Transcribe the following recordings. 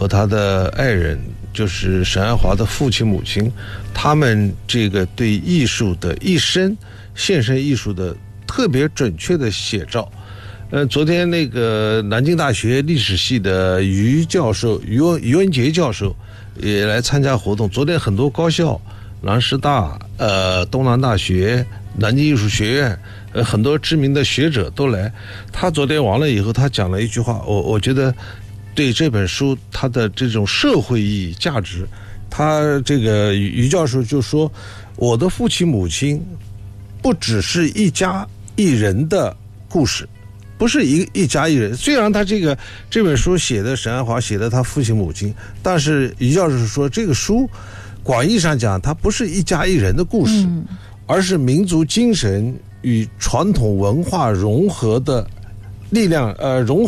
和他的爱人，就是沈爱华的父亲母亲，他们这个对艺术的一生献身艺术的特别准确的写照。昨天那个南京大学历史系的于文杰教授也来参加活动。昨天很多高校，南师大、东南大学、南京艺术学院，很多知名的学者都来。他昨天完了以后，他讲了一句话，我觉得对这本书它的这种社会意义价值，他这个于教授就说，我的父亲母亲不只是一家一人的故事，不是一家一人。虽然他这本书写的沈爱华写的他父亲母亲，但是于教授说这个书广义上讲，它不是一家一人的故事，而是民族精神与传统文化融合的力量，融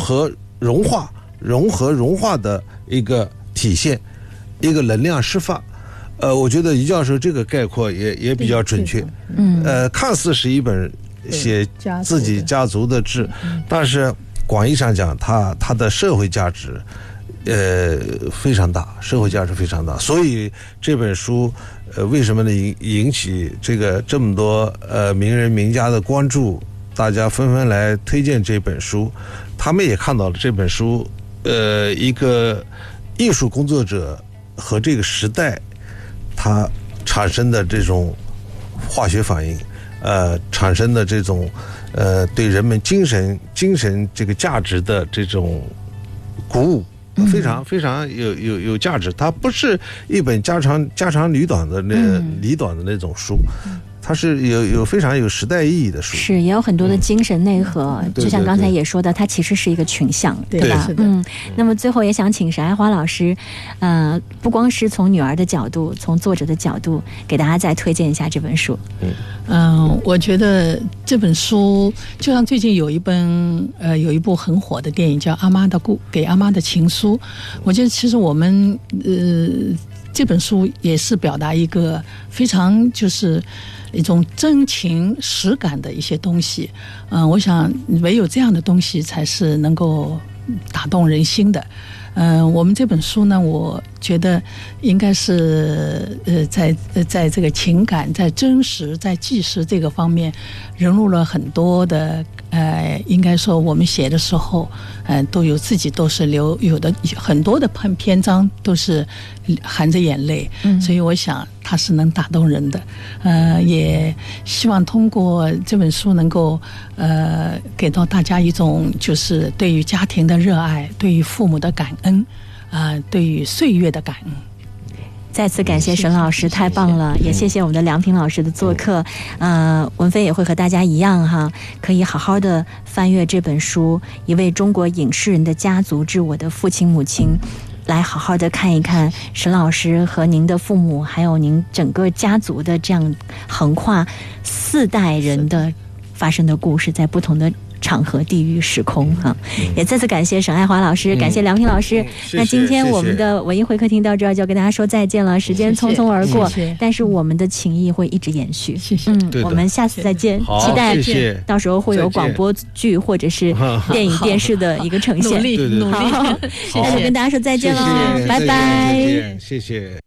化的一个体现，一个能量释放。我觉得于教授这个概括也比较准确。看似是一本写自己家族的志，但是广义上讲，它的社会价值非常大，社会价值非常大。所以这本书为什么呢引起这么多名人名家的关注，大家纷纷来推荐这本书。他们也看到了这本书一个艺术工作者和这个时代它产生的这种化学反应，产生的这种对人们精神这个价值的这种鼓舞，非常非常有价值。它不是一本家长里短的那种书，它是有非常有时代意义的书， 是也有很多的精神内核。就像刚才也说的，它其实是一个群像，对吧？那么最后也想请沈爱华老师，不光是从女儿的角度，从作者的角度，给大家再推荐一下这本书。 我觉得这本书就像最近有一部很火的电影叫《给阿妈的情书》，我觉得其实我们这本书也是表达一个非常就是一种真情实感的一些东西。我想唯有这样的东西才是能够打动人心的。我们这本书呢，我觉得应该是在这个情感、在真实、在纪实这个方面，融入了很多的应该说我们写的时候，都是有的很多的篇章都是含着眼泪，所以我想它是能打动人的。也希望通过这本书能够给到大家一种就是对于家庭的热爱，对于父母的感恩，对于岁月的感恩。 再次感谢沈老师，太棒了！也谢谢我们的梁平老师的做客。文飞也会和大家一样哈，可以好好的翻阅这本书《一位中国影视人的家族之我的父亲母亲》，来好好的看一看沈老师和您的父母，还有您整个家族的这样横跨4代人的发生的故事，在不同的场合、地域、时空哈。也再次感谢沈爱华老师，感谢梁平老师。那今天我们的文艺会客厅到这儿就要跟大家说再见了，时间匆匆而过，但是我们的情谊会一直延续。谢谢。我们下次再见，期待到时候会有广播剧或者是电影、电视的一个呈现。 努力， 好，那就跟大家说再见了，拜拜。 谢谢。